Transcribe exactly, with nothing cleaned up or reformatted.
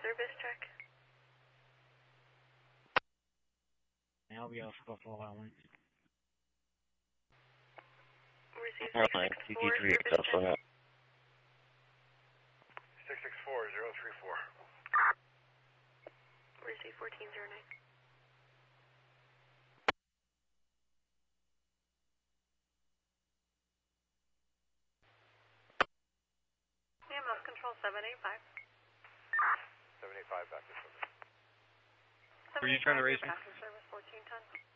service check. I'll be off Buffalo Island. Receive Airline six C six T four, three, service Delta check. Net. six six four, zero three four. Receive fourteen zero nine. A M S control seven eight five. seven eight five, back to service. Were you trying to raise me? Back to service fourteen ten.